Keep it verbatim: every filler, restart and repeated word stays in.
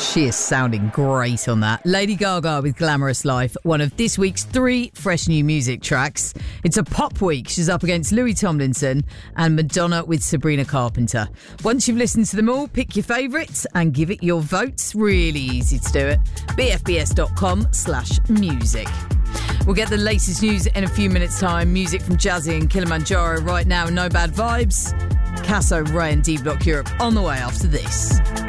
She is sounding great on that. Lady Gaga with Glamorous Life, one of this week's three fresh new music tracks. It's a pop week. She's up against Louis Tomlinson and Madonna with Sabrina Carpenter. Once you've listened to them all, pick your favourites and give it your votes. Really easy to do it. bfbs.com slash music. We'll get the latest news in a few minutes' time. Music from Jazzy and Kilimanjaro right now. No Bad Vibes. Casso, Ray and D Block Europe on the way after this.